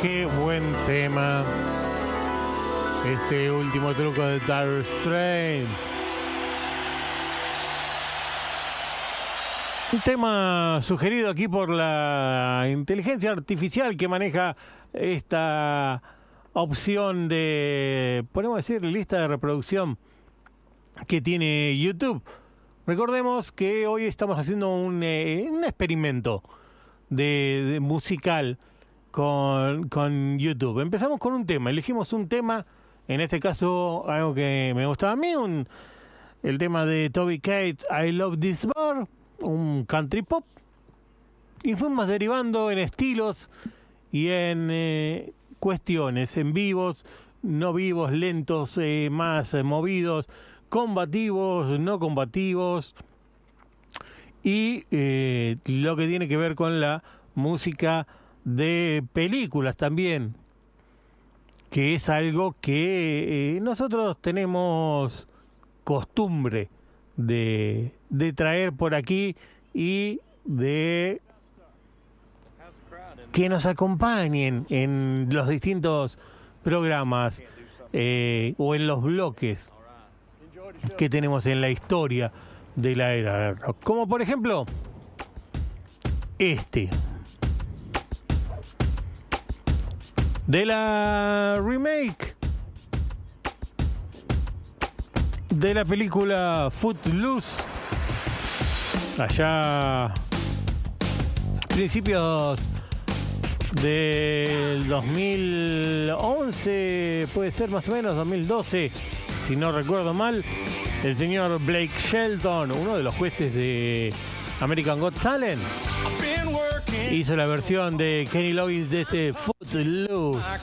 Qué buen tema. Este último truco de Dire Straits. Un tema sugerido aquí por la inteligencia artificial que maneja esta opción de, podemos decir, lista de reproducción que tiene YouTube. Recordemos que hoy estamos haciendo un experimento de musical con YouTube. Empezamos con un tema, elegimos un tema, en este caso algo que me gustaba a mí, el tema de Toby Keith, I Love This Bar, un country pop, y fuimos derivando en estilos y en cuestiones, en vivos, no vivos, lentos, más movidos, combativos, no combativos, y lo que tiene que ver con la música de películas también, que es algo que nosotros tenemos costumbre de traer por aquí y de que nos acompañen en los distintos programas o en los bloques que tenemos en la historia de la era del rock. Como por ejemplo este, de la remake de la película Footloose, allá principios del 2011, puede ser más o menos 2012, si no recuerdo mal. El señor Blake Shelton, uno de los jueces de American Got Talent, hizo la versión de Kenny Loggins de este Footloose.